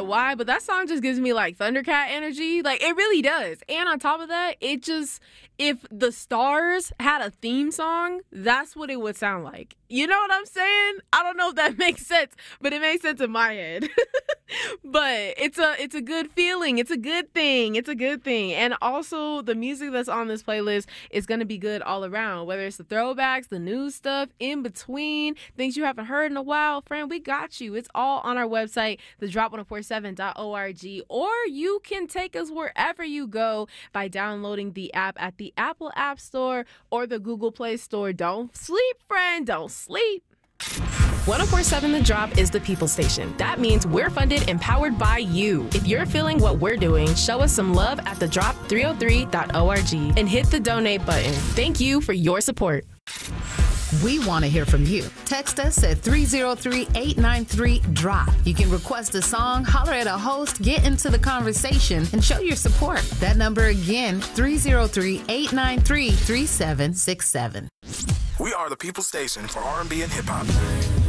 why, but that song just gives me like Thundercat energy. Like, it really does. And on top of that, it just, if the Stars had a theme song, that's what it would sound like. You know what I'm saying? I don't know if that makes sense, but it makes sense in my head. But it's a good feeling. It's a good thing. It's a good thing. And also, the music that's on this playlist is going to be good all around, whether it's the throwbacks, the new stuff, in between, things you haven't heard in a while. Friend, we got you. It's all on our website, thedrop1047.org, or you can take us wherever you go by downloading the app at the Apple App Store or the Google Play Store. Don't sleep, friend. Don't sleep. 1047 The Drop is the people station. That means we're funded and powered by you. If you're feeling what we're doing, show us some love at thedrop303.org and hit the donate button. Thank you for your support. We want to hear from you. Text us at 303-893-DROP. You can request a song, holler at a host, get into the conversation, and show your support. That number again, 303-893-3767. We are the people station for R&B and hip hop.